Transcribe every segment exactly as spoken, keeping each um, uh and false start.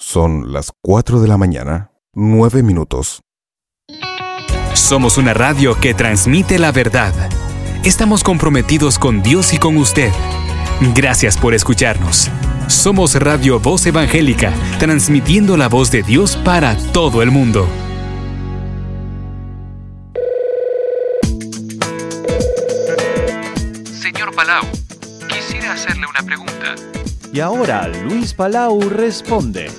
Son las cuatro de la mañana, nueve minutos. Somos una radio que transmite la verdad. Estamos comprometidos con Dios y con usted. Gracias por escucharnos. Somos Radio Voz Evangélica, transmitiendo la voz de Dios para todo el mundo. Señor Palau, quisiera hacerle una pregunta. Y ahora Luis Palau responde.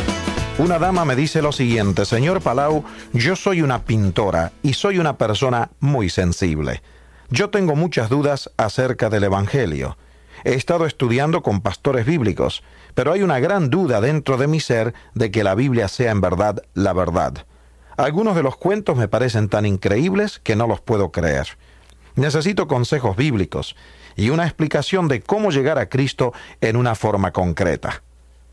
Una dama me dice lo siguiente: señor Palau, yo soy una pintora y soy una persona muy sensible. Yo tengo muchas dudas acerca del Evangelio. He estado estudiando con pastores bíblicos, pero hay una gran duda dentro de mi ser de que la Biblia sea en verdad la verdad. Algunos de los cuentos me parecen tan increíbles que no los puedo creer. Necesito consejos bíblicos y una explicación de cómo llegar a Cristo en una forma concreta.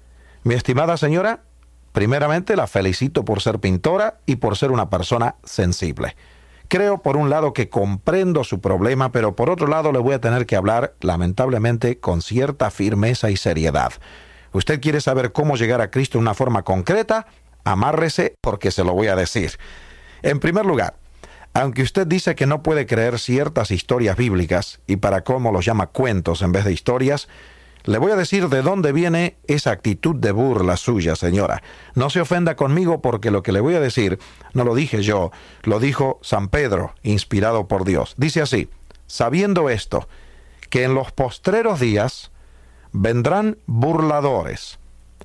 Mi estimada señora, primeramente la felicito por ser pintora y por ser una persona sensible. Creo por un lado que comprendo su problema, pero por otro lado le voy a tener que hablar, lamentablemente, con cierta firmeza y seriedad. ¿Usted quiere saber cómo llegar a Cristo de una forma concreta? Amárrese porque se lo voy a decir. En primer lugar, aunque usted dice que no puede creer ciertas historias bíblicas, y para cómo los llama cuentos en vez de historias, le voy a decir de dónde viene esa actitud de burla suya, señora. No se ofenda conmigo porque lo que le voy a decir no lo dije yo, lo dijo San Pedro, inspirado por Dios. Dice así: sabiendo esto, que en los postreros días vendrán burladores,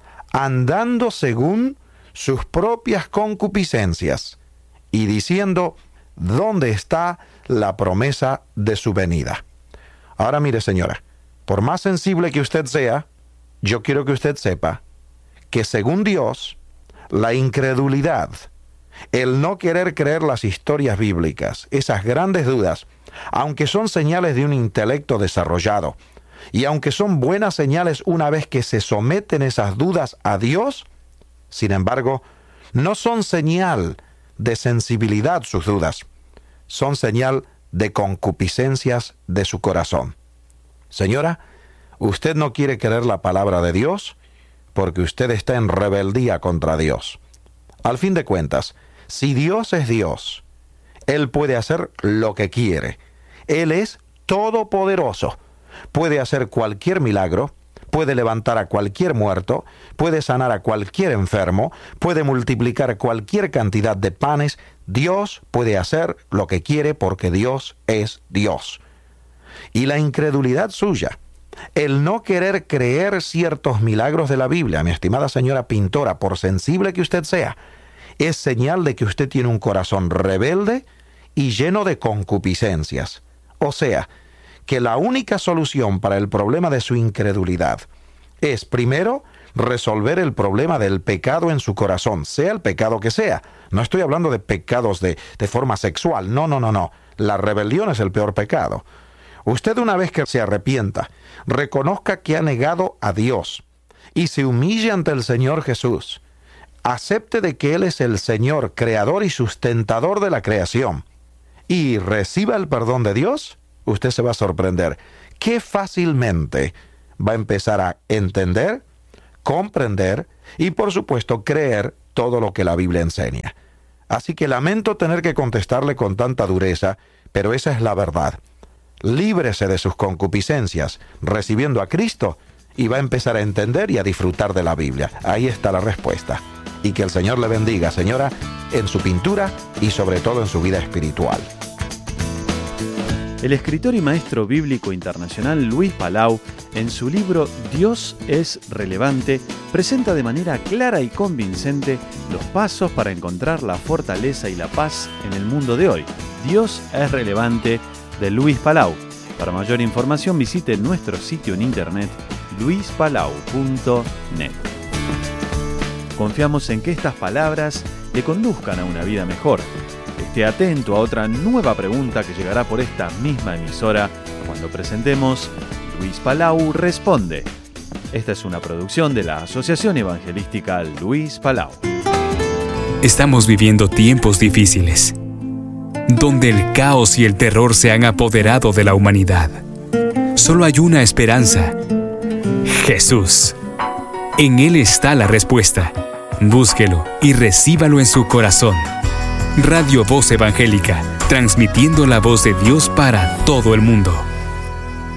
andando según sus propias concupiscencias, y diciendo: ¿dónde está la promesa de su venida? Ahora mire, señora, por más sensible que usted sea, yo quiero que usted sepa que según Dios, la incredulidad, el no querer creer las historias bíblicas, esas grandes dudas, aunque son señales de un intelecto desarrollado, y aunque son buenas señales una vez que se someten esas dudas a Dios, sin embargo, no son señal de sensibilidad sus dudas, son señal de concupiscencias de su corazón. Señora, usted no quiere creer la palabra de Dios porque usted está en rebeldía contra Dios. Al fin de cuentas, si Dios es Dios, Él puede hacer lo que quiere. Él es todopoderoso. Puede hacer cualquier milagro, puede levantar a cualquier muerto, puede sanar a cualquier enfermo, puede multiplicar cualquier cantidad de panes. Dios puede hacer lo que quiere porque Dios es Dios. Y la incredulidad suya, el no querer creer ciertos milagros de la Biblia, mi estimada señora pintora, por sensible que usted sea, es señal de que usted tiene un corazón rebelde y lleno de concupiscencias. O sea, que la única solución para el problema de su incredulidad es, primero, resolver el problema del pecado en su corazón, sea el pecado que sea. No estoy hablando de pecados de, de forma sexual, no, no, no, no. La rebelión es el peor pecado. Usted, una vez que se arrepienta, reconozca que ha negado a Dios y se humille ante el Señor Jesús, acepte de que Él es el Señor, creador y sustentador de la creación, y reciba el perdón de Dios, usted se va a sorprender qué fácilmente va a empezar a entender, comprender y, por supuesto, creer todo lo que la Biblia enseña. Así que lamento tener que contestarle con tanta dureza, pero esa es la verdad. Líbrese de sus concupiscencias, recibiendo a Cristo, y va a empezar a entender y a disfrutar de la Biblia. Ahí está la respuesta. Y que el Señor le bendiga, señora, en su pintura y sobre todo en su vida espiritual. El escritor y maestro bíblico internacional Luis Palau, en su libro Dios es relevante, presenta de manera clara y convincente los pasos para encontrar la fortaleza y la paz en el mundo de hoy. Dios es relevante, de Luis Palau. Para mayor información visite nuestro sitio en internet luis palau punto net. Confiamos en que estas palabras le conduzcan a una vida mejor. Esté atento a otra nueva pregunta que llegará por esta misma emisora cuando presentemos Luis Palau Responde. Esta es una producción de la Asociación Evangelística Luis Palau. Estamos viviendo tiempos difíciles, donde el caos y el terror se han apoderado de la humanidad. Solo hay una esperanza: Jesús. En Él está la respuesta. Búsquelo y recíbalo en su corazón. Radio Voz Evangélica, transmitiendo la voz de Dios para todo el mundo.